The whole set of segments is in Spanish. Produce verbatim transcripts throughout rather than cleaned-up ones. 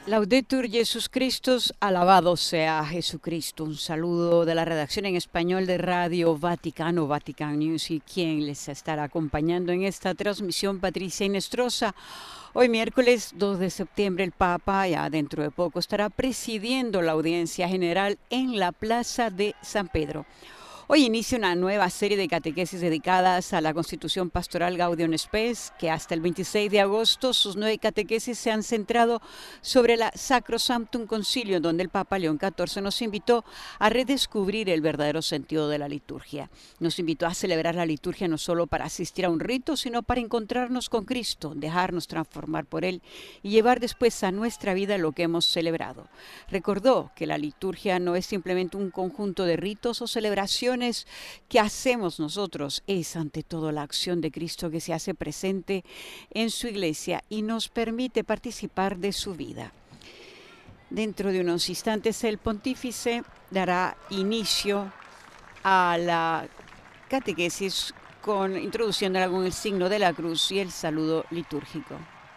Laudetur Jesus Christus, alabado sea Jesucristo. Un saludo de la redacción en español de Radio Vaticano, Vatican News, y quien les estará acompañando en esta transmisión, Patricia Inestrosa. Hoy miércoles dos de septiembre el Papa, ya dentro de poco, estará presidiendo la audiencia general en la Plaza de San Pedro. Hoy inicia una nueva serie de catequesis dedicadas a la Constitución Pastoral Gaudium Spes, que hasta el veintiséis de agosto sus nueve catequesis se han centrado sobre la Sacrosanctum Concilium, donde el Papa León catorce nos invitó a redescubrir el verdadero sentido de la liturgia. Nos invitó a celebrar la liturgia no solo para asistir a un rito, sino para encontrarnos con Cristo, dejarnos transformar por Él y llevar después a nuestra vida lo que hemos celebrado. Recordó que la liturgia no es simplemente un conjunto de ritos o celebraciones que hacemos nosotros, es ante todo la acción de Cristo que se hace presente en su iglesia y nos permite participar de su vida. Dentro de unos instantes el pontífice dará inicio a la catequesis con introduciéndola con el signo de la cruz y el saludo litúrgico.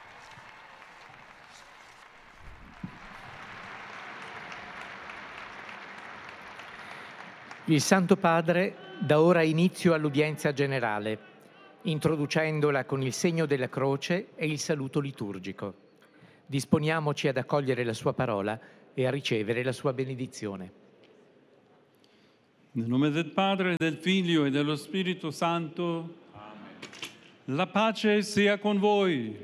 Il Santo Padre dà ora inizio all'udienza generale, introducendola con il segno della croce e il saluto liturgico. Disponiamoci ad accogliere la sua parola e a ricevere la sua benedizione. Nel nome del Padre, del Figlio e dello Spirito Santo. Amen. La pace sia con voi.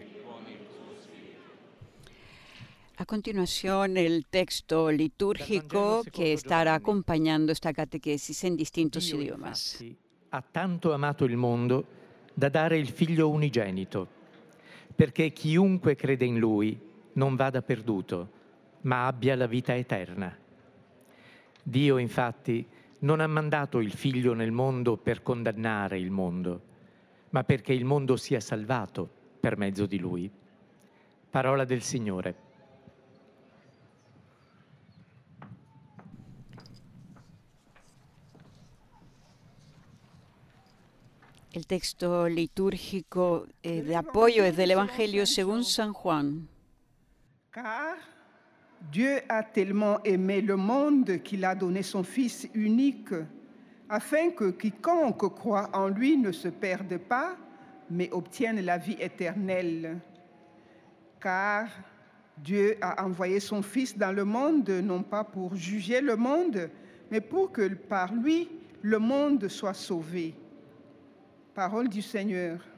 A continuación, el texto litúrgico que estará acompañando esta catequesis en distintos Dio, idiomas. infatti, ha tanto amato il mondo da dare il Figlio unigenito, perché chiunque crede in Lui non vada perduto, ma abbia la vita eterna. Dio, infatti, non ha mandato il Figlio nel mondo per condannare il mondo, ma perché il mondo sia salvato per mezzo di Lui. Parola del Signore. El texto litúrgico eh, de apoyo es del Evangelio según San Juan. Car Dieu a tellement aimé le monde qu'il a donné son Fils unique, afin que quiconque croit en lui ne se perde pas, mais obtienne la vie éternelle. Car Dieu a envoyé son Fils dans le monde, non pas pour juger le monde, mais pour que par lui, le monde soit sauvé. Parole du Seigneur.